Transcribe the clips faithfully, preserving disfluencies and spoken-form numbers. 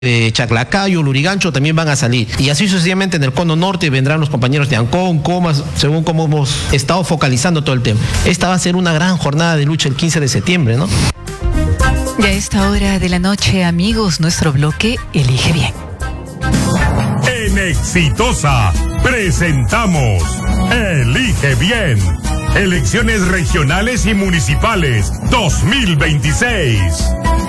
de Chaclacayo, Lurigancho también van a salir. Y así sucesivamente en el cono norte vendrán los compañeros de Ancón, Comas, según cómo hemos estado focalizando todo el tema. Esta va a ser una gran jornada de lucha el quince de septiembre, ¿no? Y a esta hora de la noche, amigos, nuestro bloque Elige Bien. En Exitosa presentamos Elige Bien. Elecciones regionales y municipales dos mil veintiséis.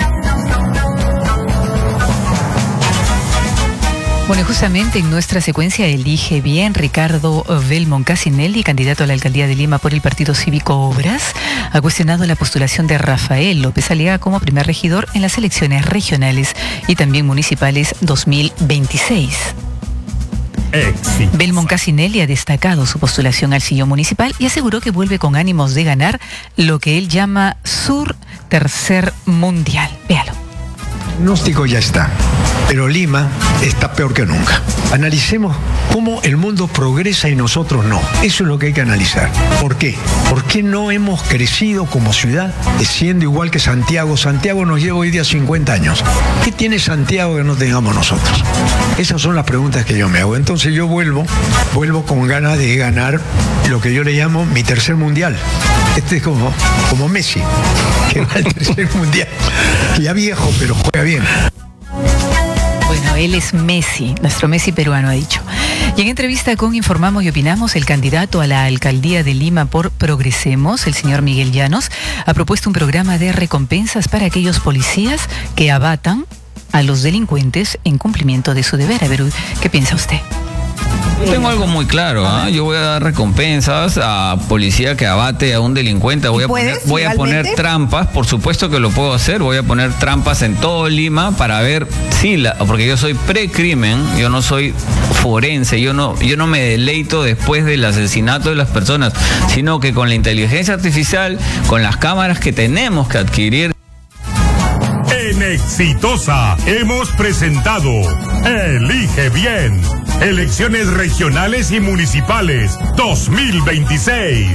Bueno, justamente en nuestra secuencia Elige Bien, Ricardo Belmont Casinelli, candidato a la alcaldía de Lima por el Partido Cívico Obras, ha cuestionado la postulación de Rafael López Aliaga como primer regidor en las elecciones regionales y también municipales dos mil veintiséis. Belmont Casinelli ha destacado su postulación al sillón municipal y aseguró que vuelve con ánimos de ganar lo que él llama Sur Tercer Mundial. Véalo. El diagnóstico ya está, pero Lima está peor que nunca. Analicemos cómo el mundo progresa y nosotros no. Eso es lo que hay que analizar. ¿Por qué? ¿Por qué no hemos crecido como ciudad siendo igual que Santiago? Santiago nos lleva hoy día cincuenta años. ¿Qué tiene Santiago que no tengamos nosotros? Esas son las preguntas que yo me hago. Entonces yo vuelvo, vuelvo con ganas de ganar lo que yo le llamo mi tercer mundial. Este es como, como Messi, que va al tercer mundial. Ya viejo, pero juega bien. Bueno, él es Messi, nuestro Messi peruano, ha dicho. Y en entrevista con Informamos y Opinamos, el candidato a la alcaldía de Lima por Progresemos, el señor Miguel Llanos, ha propuesto un programa de recompensas para aquellos policías que abatan a los delincuentes en cumplimiento de su deber. A ver, ¿qué piensa usted? Yo tengo algo muy claro, ¿eh? Yo voy a dar recompensas a policía que abate a un delincuente. Voy a poner, voy a poner trampas, por supuesto que lo puedo hacer. Voy a poner trampas en todo Lima para ver si la, porque yo soy precrimen, yo no soy forense, yo no, yo no me deleito después del asesinato de las personas, sino que con la inteligencia artificial, con las cámaras que tenemos que adquirir. En Exitosa hemos presentado Elige Bien. Elecciones regionales y municipales dos mil veintiséis.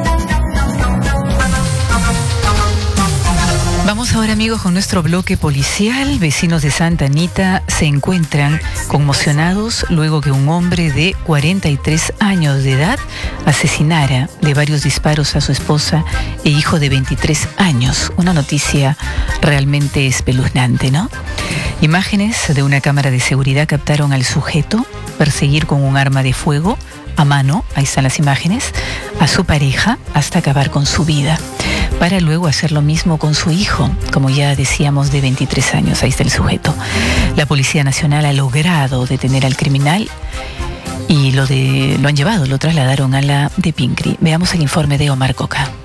Vamos ahora, amigos, con nuestro bloque policial. Vecinos de Santa Anita se encuentran conmocionados luego que un hombre de cuarenta y tres años de edad asesinara de varios disparos a su esposa e hijo de veintitrés años. Una noticia realmente espeluznante, ¿no? Imágenes de una cámara de seguridad captaron al sujeto perseguir con un arma de fuego a mano, ahí están las imágenes, a su pareja hasta acabar con su vida, para luego hacer lo mismo con su hijo, como ya decíamos, de veintitrés años. Ahí está el sujeto. La Policía Nacional ha logrado detener al criminal y lo, de, lo han llevado, lo trasladaron a la de Pincri. Veamos el informe de Omar Coca.